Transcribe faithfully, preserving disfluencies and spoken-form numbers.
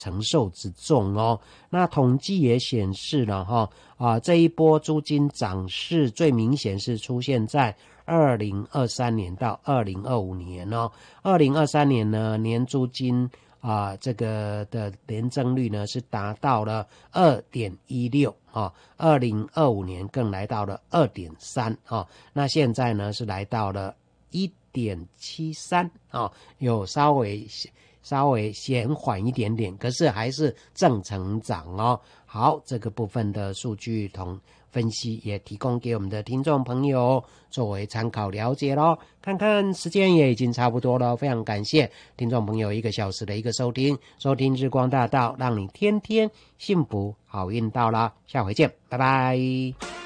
承受之重哦。那统计也显示了哈啊，这一波租金涨势最明显是出现在二零二三年到二零二五年哦。二零二三年呢，年租金啊，这个的年增率呢是达到了 二点一六 啊，二零二五年更来到了 二点三 啊，那现在呢是来到了 一点七三 啊，有稍微稍微减缓一点点，可是还是正成长哦。好，这个部分的数据同分析也提供给我们的听众朋友作为参考了解咯。看看时间也已经差不多了，非常感谢听众朋友一个小时的一个收听，收听日光大道，让你天天幸福好运到啦，下回见，拜拜。